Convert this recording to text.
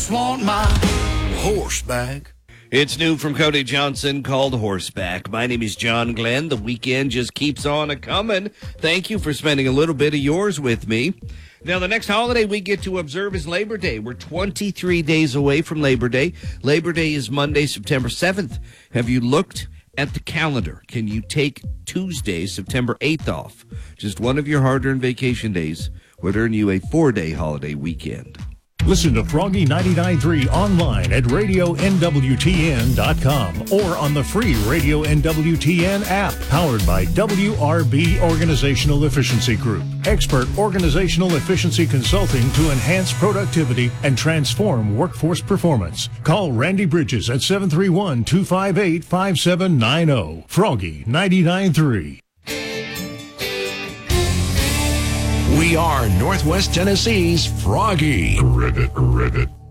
just want my horseback. It's new from Cody Johnson called Horseback. My name is John Glenn. The weekend just keeps on a-coming. Thank you for spending a little bit of yours with me. Now, the next holiday we get to observe is Labor Day. We're 23 days away from Labor Day. Labor Day is Monday, September 7th. Have you looked at the calendar? Can you take Tuesday, September 8th off? Just one of your hard-earned vacation days would earn you a 4-day holiday weekend. Listen to Froggy 99.3 online at RadioNWTN.com or on the free Radio NWTN app, powered by WRB Organizational Efficiency Group. Expert organizational efficiency consulting to enhance productivity and transform workforce performance. Call Randy Bridges at 731-258-5790. Froggy 99.3. We are Northwest Tennessee's Froggy. Ribbit.